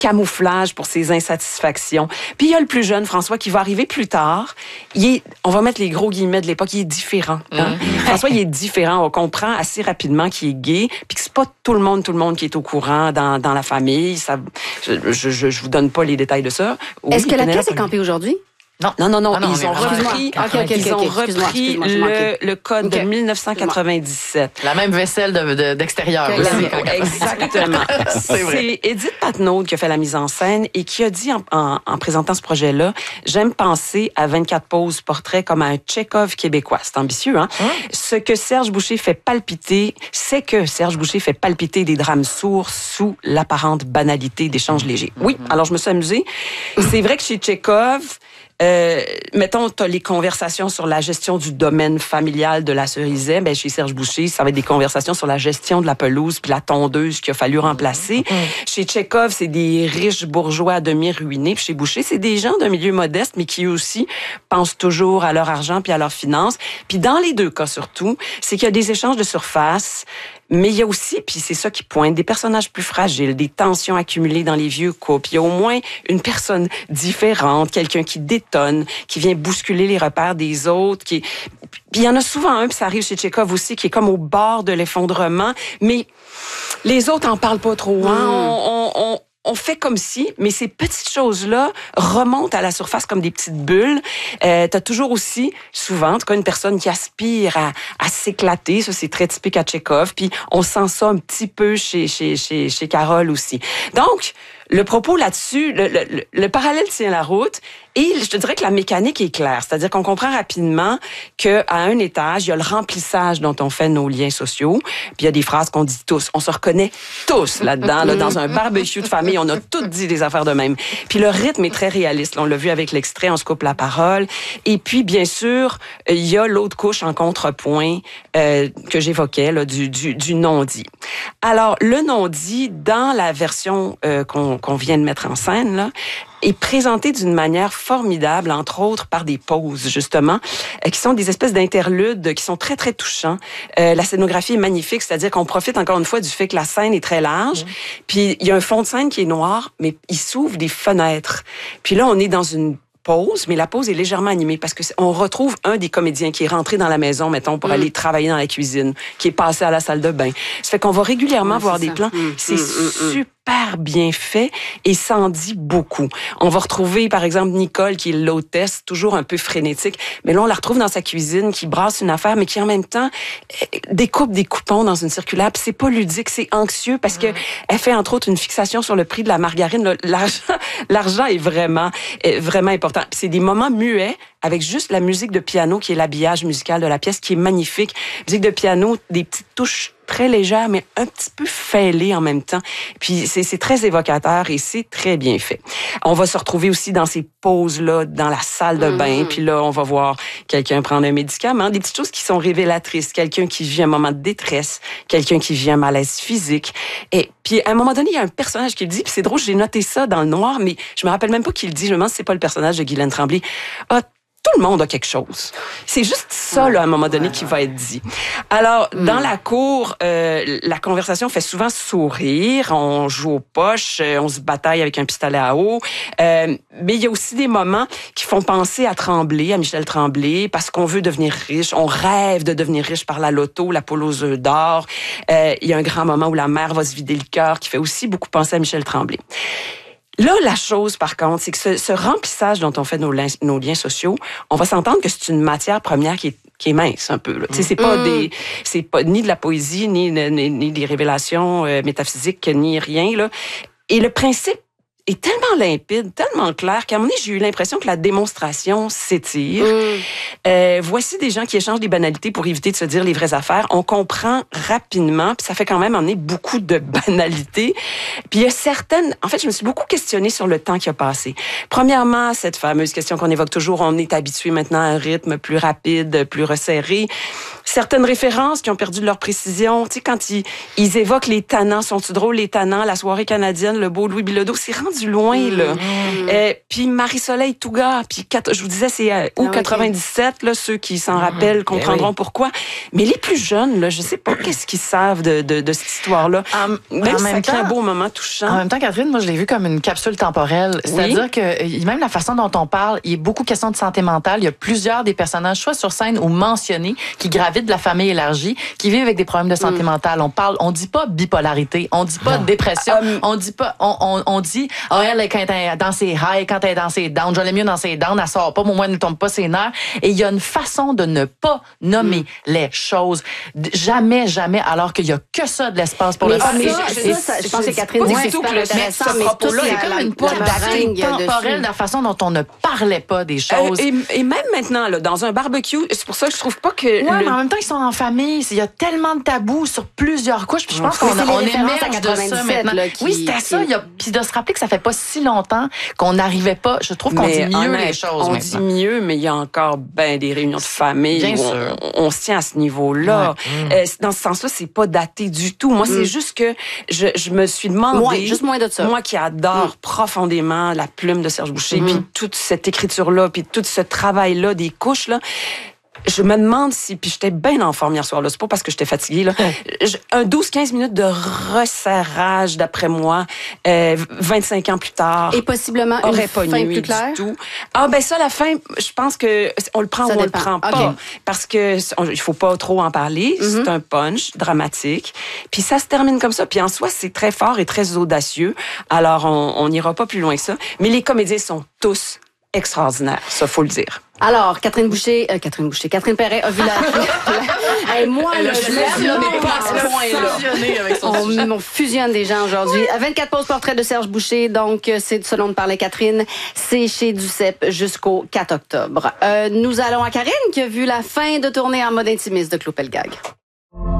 camouflage pour ses insatisfactions. Puis il y a le plus jeune, François, qui va arriver plus tard. On va mettre les gros guillemets de l'époque, il est différent. Hein? François, il est différent. On comprend assez rapidement qu'il est gay, puis que c'est pas tout le monde qui est au courant dans la famille. Ça, je vous donne pas les détails de ça. Oui, est-ce que la pièce est campée aujourd'hui? Non. Ils ont repris le code de 1997. La même vaisselle d'extérieur. Exactement. C'est Edith Patnaud qui a fait la mise en scène et qui a dit en présentant ce projet-là, j'aime penser à 24 poses portraits comme à un Tchekhov québécois. C'est ambitieux, hein? C'est que Serge Boucher fait palpiter des drames sourds sous l'apparente banalité d'échanges légers. Oui, alors je me suis amusée. C'est vrai que chez Tchekhov, mettons, t'as les conversations sur la gestion du domaine familial de la Cerisay. Ben, chez Serge Boucher, ça va être des conversations sur la gestion de la pelouse puis la tondeuse qu'il a fallu remplacer. Chez Tchekhov, c'est des riches bourgeois à demi ruinés. Puis chez Boucher, c'est des gens d'un milieu modeste, mais qui eux aussi pensent toujours à leur argent puis à leurs finances. Puis dans les deux cas surtout, c'est qu'il y a des échanges de surface. Mais il y a aussi, puis c'est ça qui pointe, des personnages plus fragiles, des tensions accumulées dans les vieux couples. Il y a au moins une personne différente, quelqu'un qui détonne, qui vient bousculer les repères des autres. Puis il y en a souvent un, puis ça arrive chez Tchekhov aussi, qui est comme au bord de l'effondrement. Mais les autres en parlent pas trop. Hein? On fait comme si, mais ces petites choses-là remontent à la surface comme des petites bulles. T'as toujours aussi, souvent, en tout cas, une personne qui aspire à s'éclater. Ça, c'est très typique à Tchekhov. Puis on sent ça un petit peu chez Carole aussi. Donc, le propos là-dessus, le parallèle tient la route. Et je te dirais que la mécanique est claire. C'est-à-dire qu'on comprend rapidement qu'à un étage, il y a le remplissage dont on fait nos liens sociaux. Puis il y a des phrases qu'on dit tous. On se reconnaît tous là-dedans. Là, dans un barbecue de famille, on a tous dit des affaires de même. Puis le rythme est très réaliste. Là, on l'a vu avec l'extrait, on se coupe la parole. Et puis, bien sûr, il y a l'autre couche en contrepoint que j'évoquais, là, du non-dit. Alors, le non-dit, dans la version qu'on vient de mettre en scène, là, est présenté d'une manière formidable, entre autres par des pauses, justement, qui sont des espèces d'interludes qui sont très, très touchants. La scénographie est magnifique, c'est-à-dire qu'on profite encore une fois du fait que la scène est très large, puis il y a un fond de scène qui est noir, mais il s'ouvre des fenêtres. Puis là, on est dans une pause, mais la pause est légèrement animée parce que on retrouve un des comédiens qui est rentré dans la maison, mettons, pour aller travailler dans la cuisine, qui est passé à la salle de bain. Ça fait qu'on va régulièrement voir des plans. C'est super bien fait et ça en dit beaucoup. On va retrouver, par exemple, Nicole, qui est l'hôtesse, toujours un peu frénétique, mais là, on la retrouve dans sa cuisine, qui brasse une affaire, mais qui, en même temps, découpe des coupons dans une circulaire. Puis c'est pas ludique, c'est anxieux parce que elle fait, entre autres, une fixation sur le prix de la margarine. L'argent est vraiment important. Puis c'est des moments muets avec juste la musique de piano qui est l'habillage musical de la pièce, qui est magnifique. Musique de piano, des petites touches très légères, mais un petit peu fêlées en même temps. Puis c'est très évocateur et c'est très bien fait. On va se retrouver aussi dans ces pauses-là, dans la salle de bain. Puis là, on va voir quelqu'un prendre un médicament, des petites choses qui sont révélatrices. Quelqu'un qui vit un moment de détresse, quelqu'un qui vit un malaise physique. Et puis, à un moment donné, il y a un personnage qui le dit, puis c'est drôle, j'ai noté ça dans le noir, mais je me rappelle même pas qui le dit. Je me demande si c'est pas le personnage de Guylaine Tremblay. Tout le monde a quelque chose. C'est juste ça, là, à un moment donné, qui va être dit. Alors, dans la cour, la conversation fait souvent sourire. On joue aux poches, on se bataille avec un pistolet à eau. Mais il y a aussi des moments qui font penser à Tremblay, à Michel Tremblay, parce qu'on veut devenir riche. On rêve de devenir riche par la loto, la poule aux œufs d'or. Il y a un grand moment où la mère va se vider le cœur, qui fait aussi beaucoup penser à Michel Tremblay. Là, la chose, par contre, c'est que ce remplissage dont on fait nos liens sociaux, on va s'entendre que c'est une matière première qui est mince un peu. Là. C'est pas ni de la poésie, ni des révélations métaphysiques, ni rien. Là. Et le principe est tellement limpide, tellement clair, qu'à un moment donné, j'ai eu l'impression que la démonstration s'étire. Voici des gens qui échangent des banalités pour éviter de se dire les vraies affaires. On comprend rapidement, puis ça fait quand même emmener beaucoup de banalités. Puis il y a certaines... En fait, je me suis beaucoup questionnée sur le temps qui a passé. Premièrement, cette fameuse question qu'on évoque toujours, on est habitué maintenant à un rythme plus rapide, plus resserré. Certaines références qui ont perdu de leur précision. Tu sais, quand ils évoquent les tannants, sont-ils drôles, les tannants, la soirée canadienne, le beau Louis Bilodeau, c'est rendu rendu loin, là. Puis Marie-Soleil Touga, puis je vous disais, c'est août 97, là, ceux qui s'en rappellent comprendront pourquoi. Mais les plus jeunes, là, je sais pas qu'est-ce qu'ils savent de cette histoire-là. Même si ça crée un beau moment touchant. En même temps, Catherine, moi, je l'ai vu comme une capsule temporelle. C'est-à-dire que même la façon dont on parle, il y a beaucoup de questions de santé mentale. Il y a plusieurs des personnages, soit sur scène ou mentionnés, qui gravitent de la famille élargie, qui vivent avec des problèmes de santé mentale. On dit pas bipolarité, on dit pas dépression, on dit pas, on dit, elle, quand elle est dans ses highs, quand elle est dans ses downs, j'allais mieux dans ses downs, elle sort pas, au moins elle ne tombe pas ses nerfs. Et il y a une façon de ne pas nommer les choses. Jamais, alors qu'il y a que ça de l'espace pour le faire. Je pense que Catherine dit que c'est super intéressant, mais propos-là, c'est comme une pointe d'acting temporelle de la façon dont on ne parlait pas des choses. Et même maintenant, là, dans un barbecue, c'est pour ça que je trouve pas que... Ouais, mais en même temps, ils sont en famille. Il y a tellement de tabous sur plusieurs couches. Puis je pense qu'on émerge de ça maintenant. Oui, c'était ça. Puis de se rappeler que ça fait pas si longtemps qu'on n'arrivait pas... Je trouve qu'on dit mieux les choses On maintenant. dit mieux, mais il y a encore des réunions de famille où on se tient à ce niveau-là. Dans ce sens-là, c'est pas daté du tout. Moi, c'est juste que je me suis demandé... Juste moins de ça. Moi qui adore profondément la plume de Serge Boucher, puis toute cette écriture-là, puis tout ce travail-là, des couches-là, je me demande si... Puis j'étais bien en forme hier soir, là. C'est pas parce que j'étais fatiguée, là. Un 12-15 minutes de resserrage, d'après moi, 25 ans plus tard. Et possiblement aurait une pas fin nuit plus claire? du tout. Ça, la fin, je pense que on le prend ou on le prend pas. Parce que il faut pas trop en parler. C'est un punch dramatique. Puis ça se termine comme ça. Puis en soi, c'est très fort et très audacieux. Alors, on n'ira pas plus loin que ça. Mais les comédiens sont tous extraordinaires. Ça, faut le dire. Alors, Catherine Perret a vu la... moi, je l'aime, mais pas à ce point-là. On fusionne des gens aujourd'hui. 24 pauses portrait de Serge Boucher, donc c'est ce dont nous parlait Catherine. C'est chez Duceppe jusqu'au 4 octobre. Nous allons à Karine qui a vu la fin de tournée en mode intimiste de Claude Pelgag.